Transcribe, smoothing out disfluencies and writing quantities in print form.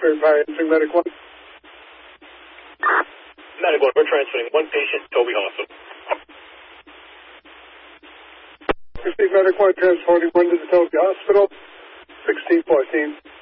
Answering Medic 1. Medic 1, we're transferring one patient to Toby Hospital. Receive Medic 1, transporting one to the Toby Hospital, 1614.